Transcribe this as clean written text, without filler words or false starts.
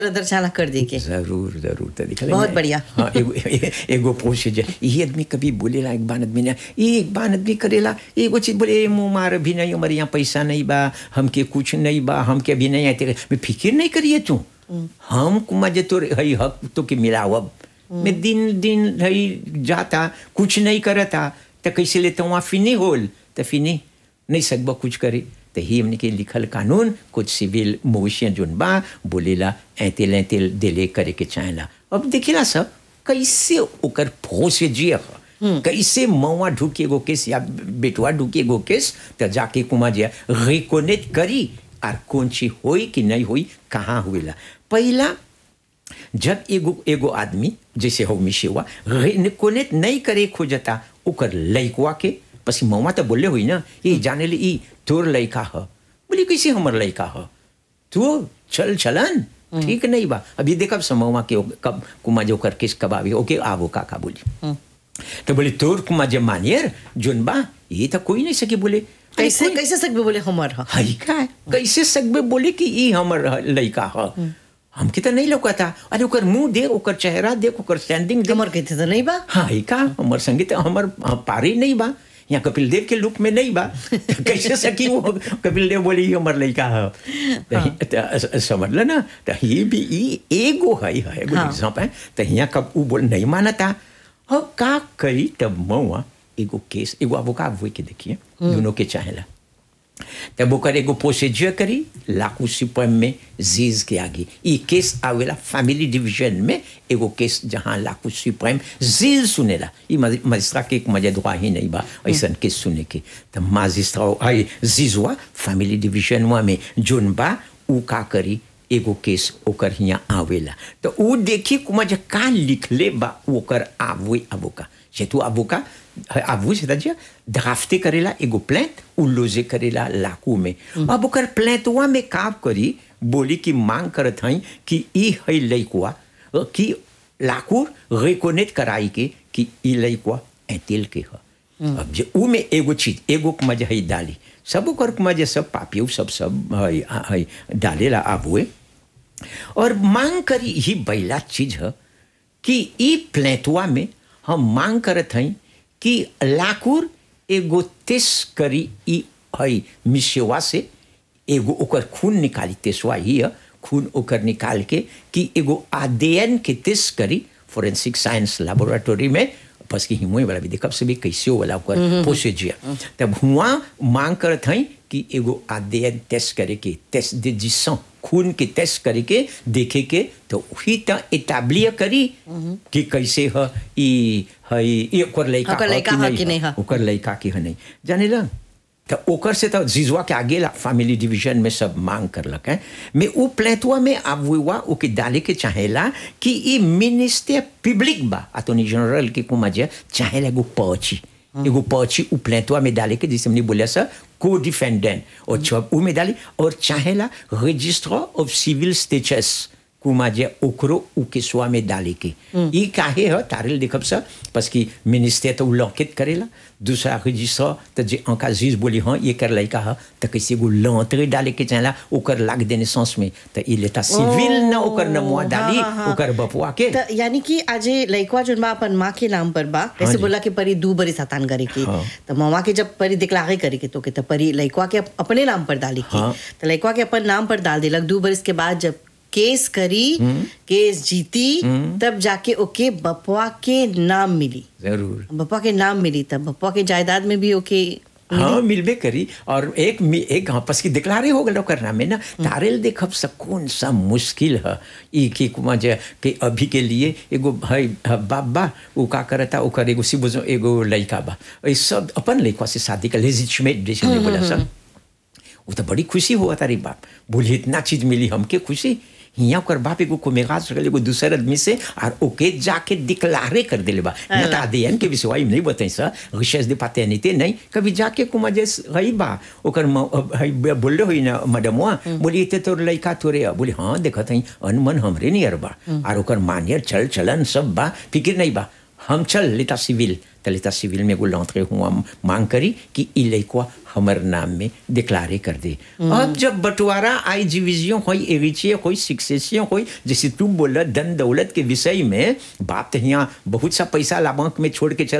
प्रदर्शना कर देंगे। जरूर जरूर तो दिखा बहुत बढ़िया। हाँ एगो प्रोसीजर ये आदमी कभी बोलेला एक बार आदमी ने एक बार आदमी करेला एगो चीज बोले मुँह मार भी नहीं हमारे यहाँ पैसा नहीं बा हमके कुछ नहीं बा हमके भी नहीं आते मैं फिक्र नहीं करिए तू हम कुमा जे तो हई हक तो के मिलावब मैं दिन दिन हई जाता कुछ नहीं करता तो कैसे लेता वहाँ फिनी होल तो फिनी नहीं सकबा कुछ करे तो ही हमने के लिखल कानून कुछ सिविल मोशियन जोन बा बोलेला ऐतेल दिले करे के चाहेला। अब देखिला सब कैसे ओकर फोसे जिया कैसे मौआ ढुके गो केस या बेटवा ढुके गो केस तो जाके कुमा जे रिकोनेट करी और कौन चीज होई कि नहीं होई कहाँ हुएला। पहला जब एगो आदमी जैसे हो मिशेवा रिकोनेट नहीं करे खोजता ओकर लइकवा के पसी मौमा तो बोले हुई ना ये जाने ले ई तोर लइका ह बोली कैसे हमर लइका ह तू चल चलन ठीक नहीं बा अभी देखब समौमा के कब कुमा जो कर किस कब आवे ओके आवो काका बोली तो बोले तोर कुमा जे मानियर जोन बा ये तो कोई नहीं सके बोले कैसे कैसे सकबे बोले हमर ह हई का कैसे सकबे बोले कि ई हमर लइका ह हमके तो नहीं लौकता अरे ओकर मुंह देख ओकर चेहरा देख ओकर स्टैंडिंग देख हमर कहते तो नहीं बा हाँ ही का हमर संगीत हमर पारी नहीं बा यहाँ कपिल देव के लुक में नहीं बा कैसे सकी वो कपिल देव बोली हमर लइका है समझ लो ना तो ये भी एगो है एगो एग्जांपल है तो यहाँ कब वो बोल नहीं मानता अब का करी तब मौआ एगो केस एगो अवोका वो के देखिए दोनों के चाहेला तब ओकर एगो प्रोसीजर करी लाकू सुप्रीम में जीज के आगे ये केस आवेला फैमिली डिवीजन में एगो केस जहाँ लाकू सुप्रीम जीज सुनेला ये मजिस्ट्रेट के एक मजेदवा ही नहीं बा ऐसा केस सुने के तो मजिस्ट्रेट आई जीजवा फैमिली डिवीजन में जोन बा उ का करी एगो केस ओकर हियाँ आवेला तो उ देखी कुमा जे का लिखले बा ओकर आवे अबोका जे तू अबोका आबू c'est-à-dire ड्राफ्टे करेला एगो प्लेंट उ लोजे करेला लाकू में अब ओकर प्लेंटवा में काम करी बोली कि मांग करत हई कि ई है लइकवा कि लाकू रिकोनेट कराई के कि ई लइकवा ऐतिल के ह अब जे उ में एगो चीज एगो मजे है डाली सब ओकर मजे सब पापियो सब है डालेला आबुए और मांग करी ही बैला चीज है कि ई प्लेंटवा में हम मांग करत हई कि लाकूर एगो टेस्ट करी ई हई मिसेवा से एगो ओकर खून निकाली तेसवा ही है खून ओकर निकाल के कि एगो ADN के टेस्ट करी फोरेंसिक साइंस लेबोरेटरी में बस की हिमोई वाला भी देखब से भी कैसे वाला ओकर प्रोसीजर तब हुआ मांग करत हई कि एगो ADN टेस्ट करे के टेस्ट दे जिसं खून के टेस्ट करे के देखे के तो ही त एटाब्लिय करी कि कैसे ह ई हई ई ओकर लइका कि नहीं ओकर लइका कि नहीं जाने ला तो ओकर से तो जीजवा के आगे फैमिली डिवीजन में सब मांग करलक है मैं उ प्लेटवा में आबुआ ओके डाले के चाहेला कि ई मिनिस्टर पब्लिक बा अटॉर्नी जनरल के कुमाजे चाहेला एगो पर्ची उ प्लेटवा में डाले के जिसे हमने बोला सा को डिफेंडेंट और जब उ में डाली और चाहेला रजिस्टर ऑफ सिविल स्टेटस कुमाजे ओकरो उ के स्वा में डाले के ई काहे है तारेल देखब सा parce कि मिनिस्टर तो लॉकेट करेला दूसरा रजिस्टर तो जे अंका जीज बोली हां ये कर लइका है तो कैसे गो लॉन्ट्री डाले के चाहेला ओकर लाग देने सांस में तो ई लेता सिविल ना ओकर नमवा डाली ओकर बपुआ के तो यानी कि आज लइकवा जोन बा अपन मां के नाम पर बा ऐसे बोला कि परी 2 बरी सातान करे की तो मामा के जब परी दिखलागे करे के तो के तो परी लइकवा के अपने नाम पर डाली की तो लइकवा के अपन नाम पर डाल देलक 2 बरिस के बाद जब केस करी केस जीती तब जाके ओके बपुआ के नाम मिली जरूर बपुआ के नाम मिली तब बपुआ के जायदाद में भी ओके हाँ मिलबे करी और एक आपस की दिक्लारे हो गलो करना में ना तारेल देखब सब कौन सा मुश्किल है ई की कुमा जे के अभी के लिए एगो भाई बाबा उ का करता ओकर एगो सिबो एगो लइका बा ई सब अपन लइका से शादी का लेजिटिमेट जैसे बोला सब वो तो बड़ी खुशी हुआ तारी बाप बोली इतना चीज मिली हमके खुशी यहाँ कर बाप एगो कोमेगाज कर एगो दूसरे आदमी से और ओके जाके डिक्लारे कर दिले बा ना ता ADN के विषय में नहीं बताई सा रिशेस दे पैटर्निटी नहीं कभी जाके कुमा जे हई बा ओकर हई बोले हुई ना मैडमवा बोली ते तोर लइका तोरे बोली हां देखत हई अनमन हमरे नहीं अरबा और ओकर मानियर चल चलन सब बा फिक्र नहीं बा हम चल लेता सिविल तो लेता सिविल में एगो लॉन्ट्रे हुआ मांग करी कि ई लइकवा हमर नाम में डिक्लारे कर दे। अब जब बंटवारा आई डिवीजन होई एरिचिए होई सक्सेसियन होई, जैसे तुम बोला धन दौलत के विषय में, बाप तो यहाँ बहुत सा पैसा ला बैंक में छोड़ के चल